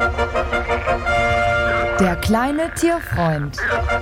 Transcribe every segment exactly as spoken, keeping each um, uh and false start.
Der kleine Tierfreund.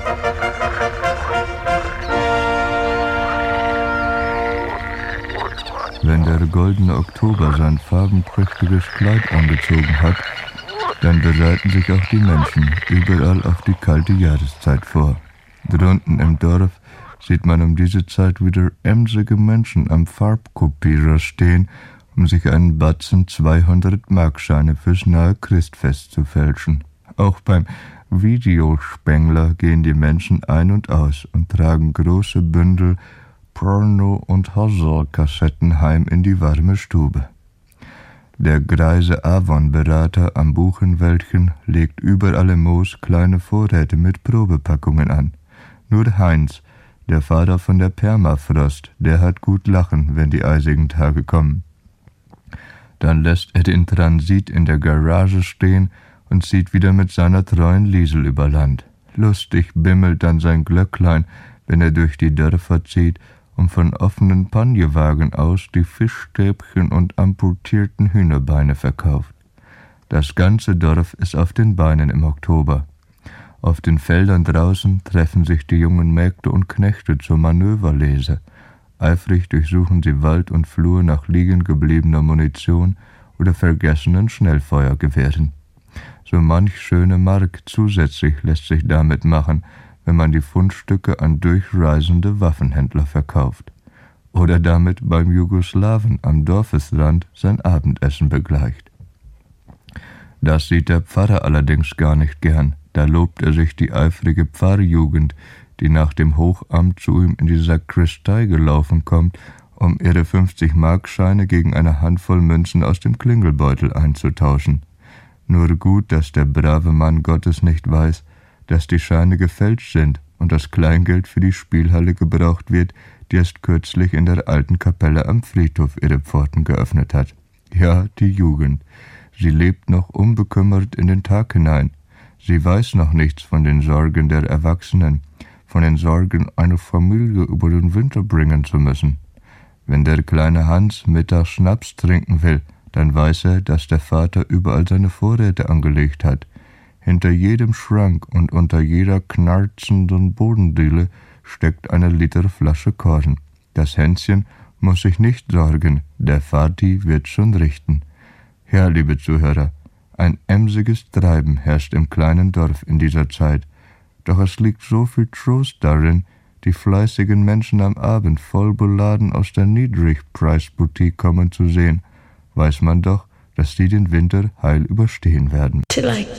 Wenn der goldene Oktober sein farbenprächtiges Kleid angezogen hat, dann bereiten sich auch die Menschen überall auf die kalte Jahreszeit vor. Drunten im Dorf sieht man um diese Zeit wieder emsige Menschen am Farbkopierer stehen, um sich einen Batzen zweihundert-Markscheine fürs nahe Christfest zu fälschen. Auch beim Videospengler gehen die Menschen ein und aus und tragen große Bündel Porno- und Hustle-Kassetten heim in die warme Stube. Der greise Avon-Berater am Buchenwäldchen legt überall im Moos kleine Vorräte mit Probepackungen an. Nur Heinz, der Fahrer von der Permafrost, der hat gut lachen, wenn die eisigen Tage kommen. Dann lässt er den Transit in der Garage stehen und zieht wieder mit seiner treuen Liesel über Land. Lustig bimmelt dann sein Glöcklein, wenn er durch die Dörfer zieht und von offenen Panjewagen aus die Fischstäbchen und amputierten Hühnerbeine verkauft. Das ganze Dorf ist auf den Beinen im Oktober. Auf den Feldern draußen treffen sich die jungen Mägde und Knechte zur Manöverlese. Eifrig durchsuchen sie Wald und Flur nach liegen gebliebener Munition oder vergessenen Schnellfeuergewehren. So manch schöne Mark zusätzlich lässt sich damit machen, wenn man die Fundstücke an durchreisende Waffenhändler verkauft. Oder damit beim Jugoslawen am Dorfesrand sein Abendessen begleicht. Das sieht der Pfarrer allerdings gar nicht gern. Da lobt er sich die eifrige Pfarrjugend, die nach dem Hochamt zu ihm in die Sakristei gelaufen kommt, um ihre fünfzig-Markscheine gegen eine Handvoll Münzen aus dem Klingelbeutel einzutauschen. Nur gut, dass der brave Mann Gottes nicht weiß, dass die Scheine gefälscht sind und das Kleingeld für die Spielhalle gebraucht wird, die erst kürzlich in der alten Kapelle am Friedhof ihre Pforten geöffnet hat. Ja, die Jugend. Sie lebt noch unbekümmert in den Tag hinein. Sie weiß noch nichts von den Sorgen der Erwachsenen, von den Sorgen, eine Familie über den Winter bringen zu müssen. Wenn der kleine Hans mittags Schnaps trinken will, dann weiß er, dass der Vater überall seine Vorräte angelegt hat. Hinter jedem Schrank und unter jeder knarzenden Bodendiele steckt eine Liter Flasche Korn. Das Hänschen muss sich nicht sorgen, der Vati wird schon richten. Ja, liebe Zuhörer, ein emsiges Treiben herrscht im kleinen Dorf in dieser Zeit, doch es liegt so viel Trost darin, die fleißigen Menschen am Abend voll beladen aus der Niedrigpreisboutique kommen zu sehen, weiß man doch, dass die den Winter heil überstehen werden. Till I